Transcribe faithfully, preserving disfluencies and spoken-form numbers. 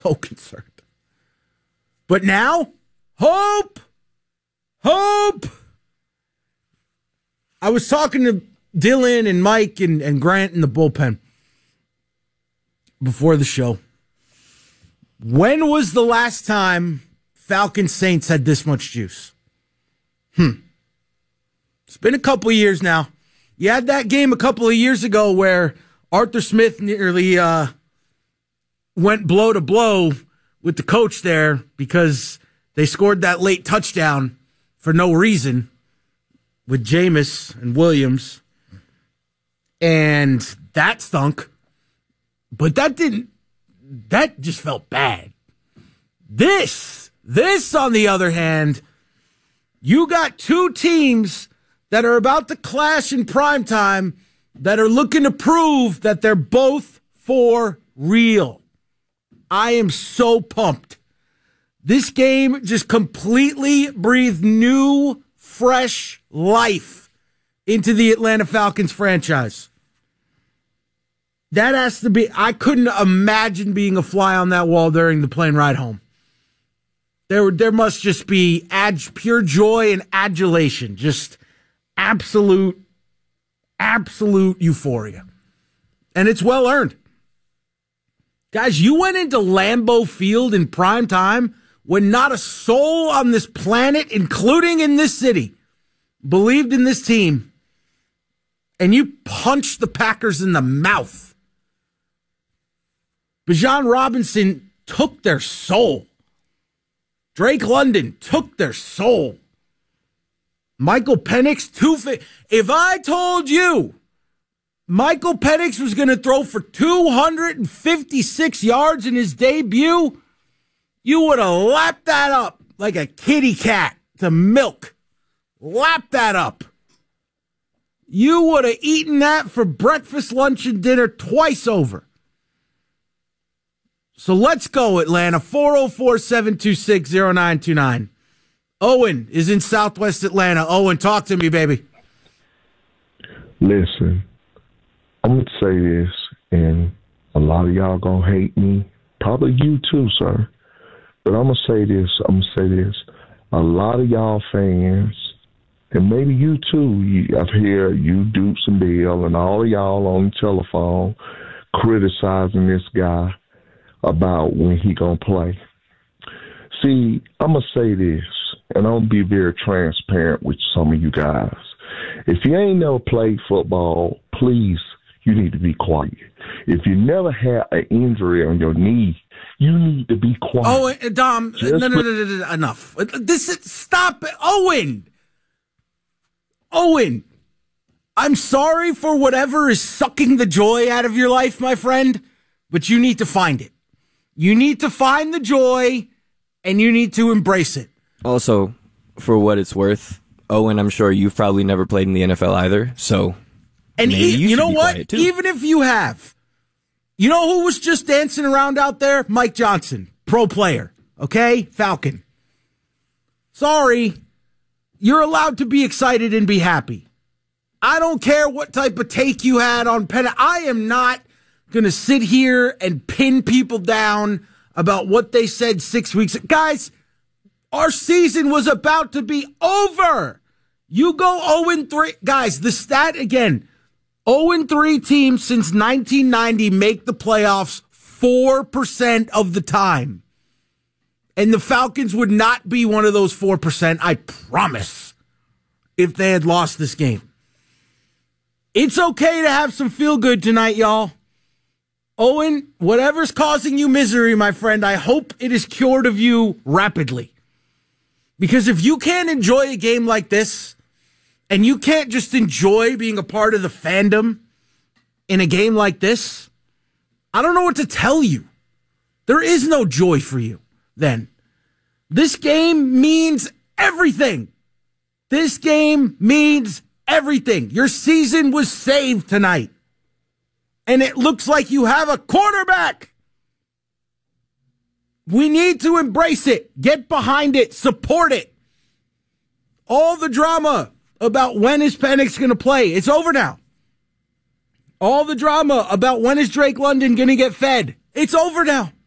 So concerned. But now, hope, hope. I was talking to Dylan and Mike and, and Grant in the bullpen before the show. When was the last time Falcons Saints had this much juice? Hmm. It's been a couple of years now. You had that game a couple of years ago where Arthur Smith nearly uh, went blow to blow with the coach there because they scored that late touchdown for no reason with Jameis and Williams. And that stunk. But that didn't, that just felt bad. This, this on the other hand, you got two teams that are about to clash in primetime that are looking to prove that they're both for real. I am so pumped. This game just completely breathed new, fresh life into the Atlanta Falcons franchise. That has to be, I couldn't imagine being a fly on that wall during the plane ride home. There, there must just be ad, pure joy and adulation. Just absolute, absolute euphoria. And it's well earned. Guys, you went into Lambeau Field in prime time when not a soul on this planet, including in this city, believed in this team. And you punched the Packers in the mouth. Bijan Robinson took their soul. Drake London took their soul. Michael Penix, two fi- if I told you Michael Penix was going to throw for two hundred fifty-six yards in his debut, you would have lapped that up like a kitty cat to milk. Lap that up. You would have eaten that for breakfast, lunch, and dinner twice over. So let's go, Atlanta. four oh four, seven two six, oh nine two nine. Owen is in Southwest Atlanta. Owen, talk to me, baby. Listen, I'm going to say this, and a lot of y'all going to hate me. Probably you too, sir. But I'm going to say this. I'm going to say this. A lot of y'all fans, and maybe you too, you, I've heard you, Dukes and Bill, and all of y'all on the telephone criticizing this guy about when he going to play. See, I'm going to say this, and I'm going to be very transparent with some of you guys. If you ain't never played football, please, you need to be quiet. If you never had an injury on your knee, you need to be quiet. Oh, Dom, no, no, no, no, no, enough. This is, stop it. Owen. Owen, I'm sorry for whatever is sucking the joy out of your life, my friend, but you need to find it. You need to find the joy, and you need to embrace it. Also, for what it's worth, Owen, I'm sure you've probably never played in the N F L either, so and maybe e- you, you know be what? quiet too. Even if you have, you know who was just dancing around out there? Mike Johnson, pro player, okay? Falcon. Sorry, you're allowed to be excited and be happy. I don't care what type of take you had on Penn. I am not going to sit here and pin people down about what they said six weeks ago. Guys, our season was about to be over. You go oh and three. Guys, the stat again, oh and three teams since nineteen ninety make the playoffs four percent of the time. And the Falcons would not be one of those four percent, I promise, if they had lost this game. It's okay to have some feel good tonight, y'all. Owen, whatever's causing you misery, my friend, I hope it is cured of you rapidly. Because if you can't enjoy a game like this, and you can't just enjoy being a part of the fandom in a game like this, I don't know what to tell you. There is no joy for you then. This game means everything. This game means everything. Your season was saved tonight. And it looks like you have a quarterback. We need to embrace it. Get behind it. Support it. All the drama about when is Penix going to play, it's over now. All the drama about when is Drake London going to get fed, it's over now.